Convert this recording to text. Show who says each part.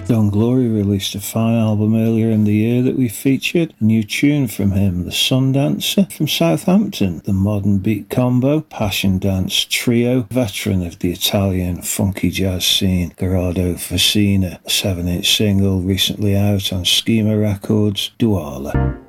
Speaker 1: Don Glory released a fine album earlier in the year that we featured. A new tune from him, The Sundancer. From Southampton, the modern beat combo, Passion Dance Trio, veteran of the Italian funky jazz scene, Gerardo Facina. A 7-inch single recently out on Schema Records, Douala.